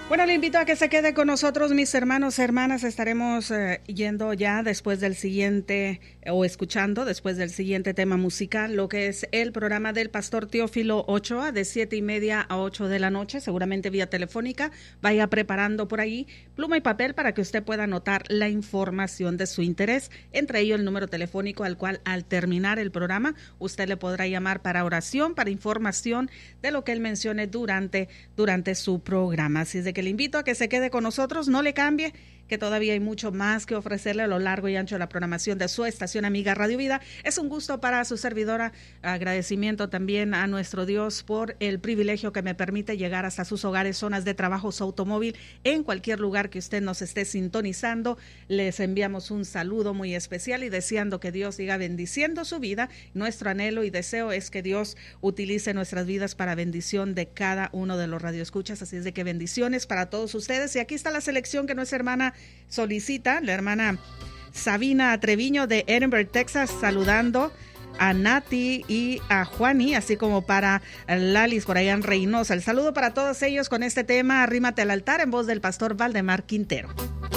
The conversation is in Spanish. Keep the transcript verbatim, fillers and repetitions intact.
Bueno, le invito a que se quede con nosotros, mis hermanos, hermanas. Estaremos eh, yendo ya después del siguiente, eh, o escuchando después del siguiente tema musical, lo que es el programa del pastor Teófilo Ochoa, de siete y media a ocho de la noche, seguramente vía telefónica. Vaya preparando por ahí pluma y papel para que usted pueda anotar la información de su interés, entre ello el número telefónico al cual al terminar el programa usted le podrá llamar para oración, para información de lo que él mencione durante, durante su programa. Así es de que le invito a que se quede con nosotros, no le cambie, que todavía hay mucho más que ofrecerle a lo largo y ancho de la programación de su estación amiga Radio Vida. Es un gusto para su servidora, agradecimiento también a nuestro Dios por el privilegio que me permite llegar hasta sus hogares, zonas de trabajo, su automóvil, en cualquier lugar que usted nos esté sintonizando. Les enviamos un saludo muy especial y deseando que Dios siga bendiciendo su vida. Nuestro anhelo y deseo es que Dios utilice nuestras vidas para bendición de cada uno de los radioescuchas, así es de que bendiciones para todos ustedes. Y aquí está la selección que nuestra hermana solicita, la hermana Sabina Treviño de Edinburgh, Texas, saludando a Nati y a Juani, así como para Lalis por allá en Reynosa. El saludo para todos ellos con este tema, Arrímate al altar, en voz del pastor Valdemar Quintero.